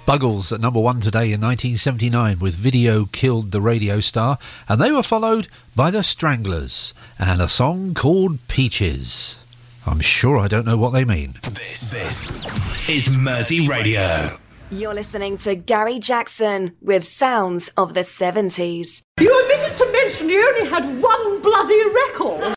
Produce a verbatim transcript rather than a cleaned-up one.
Buggles at number one today in nineteen seventy-nine with Video Killed the Radio Star, and they were followed by the Stranglers and a song called Peaches. I'm sure I don't know what they mean. This, this is Mersey Radio. You're listening to Gary Jackson with Sounds of the seventies. You omitted to mention you only had one bloody record.